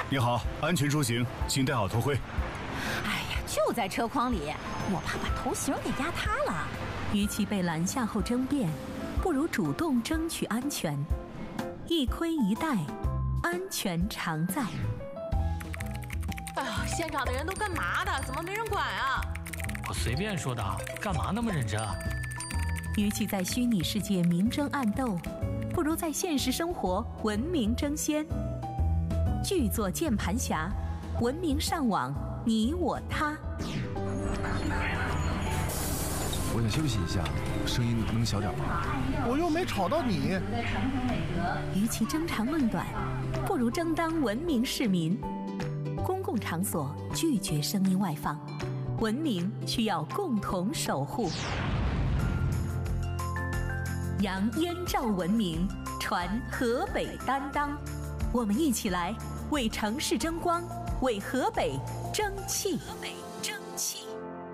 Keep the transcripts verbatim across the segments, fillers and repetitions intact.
你好，安全出行，请戴好头盔。 哎呀，就在车筐里，我怕把头型给压塌了。 与其被拦下后争辩，不如主动争取安全。一盔一戴，安全常在。 哎呀，现场的人都干嘛的？怎么没人管啊？ 我随便说的，干嘛那么认真啊？ 与其在虚拟世界明争暗斗，不如在现实生活文明争先。巨作键盘侠，文明上网，你我他。 我想休息一下，声音能小点吗？ 我又没吵到你。 与其争长论短，不如争当文明市民。公共场所拒绝声音外放，文明需要共同守护。扬燕赵文明，传河北担当。我们一起来为城市争光，为河北争气。河北争气。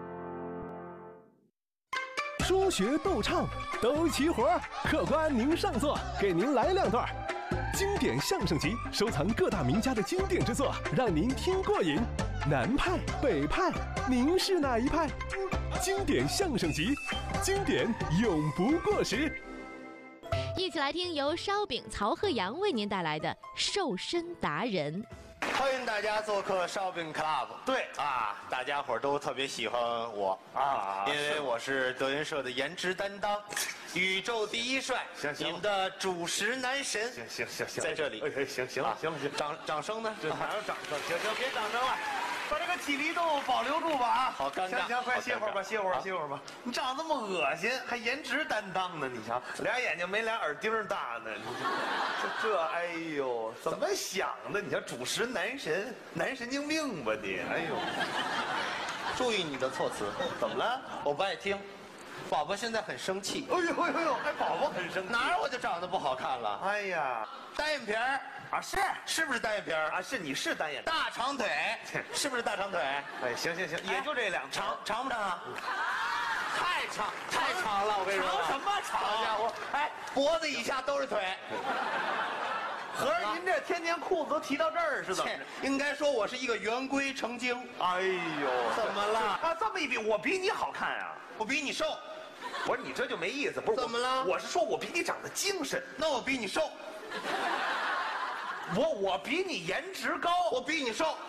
说学逗唱都齐活，客官您上座，给您来两段。经典相声集，收藏各大名家的经典之作，让您听过瘾。南派北派，您是哪一派？经典相声集，经典永不过时。 一起来听由烧饼曹鹤阳为您带来的瘦身达人。 欢迎大家做客烧饼 Club。对啊，大家伙都特别喜欢我啊，因为我是德云社的颜值担当，宇宙第一帅， 行行， 你们的主食男神。 行行行行， 在这里。 哎，行行了行了行， 掌掌声呢？ 这哪有掌声？行行，别掌声了。把这个体力都保留住吧啊！ 好尴尬， 行行，快歇会儿吧，歇会儿，歇会儿吧。你长这么恶心，还颜值担当呢？你瞧，俩眼睛没俩耳钉大呢。这这，哎呦，怎么想的？你瞧，主食男神，男神经病吧你？哎呦， 注意你的措辞。 怎么了？ 我不爱听。宝宝现在很生气。 哎呦哎呦，哎，宝宝很生气。 哪儿我就长得不好看了？ 哎呀， 单眼皮儿啊，是是不是单眼皮儿啊？是你是单眼， 大长腿，是不是大长腿？ 哎，行行行，也就这两长长不长？太长太长了，我跟你说。 长什么长？ 好家伙，哎，脖子以下都是腿。 合着您这天天裤子都提到这儿是怎么着？ 应该说我是一个圆规成精。 哎呦， 怎么了？ 啊，这么一比，我比你好看啊！ 我比你瘦。 不是你这就没意思，不是怎么了？ 我是说我比你长得精神， 那我比你瘦。 我我比你颜值高， 我比你瘦。